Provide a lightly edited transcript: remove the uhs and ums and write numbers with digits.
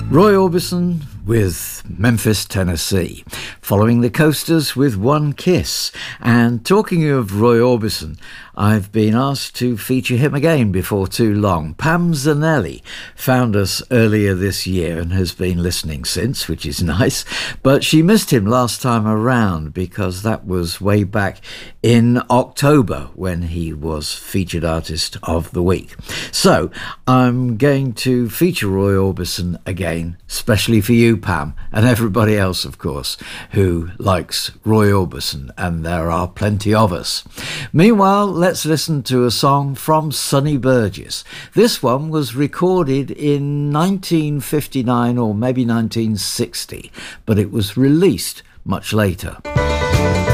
Roy Orbison with Memphis, Tennessee, following the Coasters with One Kiss. And talking of Roy Orbison, I've been asked to feature him again before too long. Pam Zanelli found us earlier this year and has been listening since, which is nice, but she missed him last time around because that was way back in October when he was Featured Artist of the Week. So I'm going to feature Roy Orbison again, especially for you, Pam, and everybody else, of course, who likes Roy Orbison, and there are plenty of us. Meanwhile, let's listen to a song from Sonny Burgess. This one was recorded in 1959 or maybe 1960, but it was released much later.